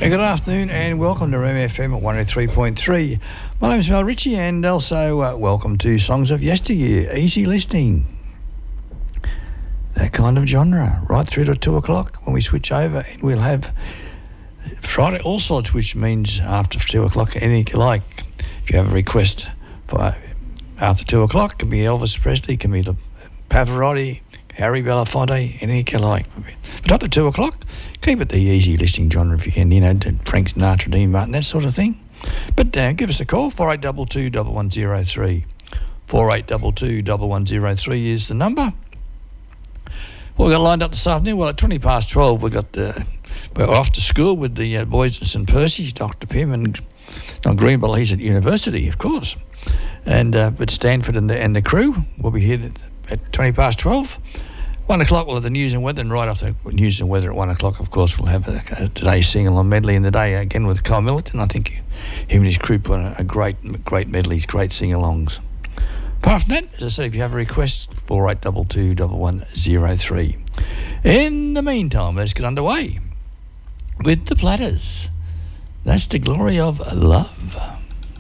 Good afternoon and welcome to Room FM at 103.3. My name's Mel Ritchie and also welcome to Songs of Yesteryear, easy listening. That kind of genre, right through to 2 o'clock when we switch over and we'll have Friday All Sorts, which means after 2 o'clock, anything you like. If you have a request for after 2 o'clock, it can be Elvis Presley, it can be Pavarotti, Harry Belafonte, anything you like. But after 2 o'clock, keep it the easy listening genre if you can, Frank Sinatra, Dean Martin, that sort of thing. But give us a call, 4822-1103. 4822-1103 is the number. Well, we've got lined up this afternoon. Well, at 20 past 12, we're off to school with the boys at St Percy's, Dr. Pym, and on Greenville, he's at university, of course. And but Stanford and the crew will be here at 20 past 12. 1 o'clock we'll have the news and weather, and right after news and weather at 1 o'clock, of course, we'll have today's sing-along medley in the day again with Kyle Millington. I think him and his crew put on a great medleys, great sing-alongs. Apart from that, as I said, if you have a request, 4822-1103. In the meantime, let's get underway with the Platters. That's the glory of love.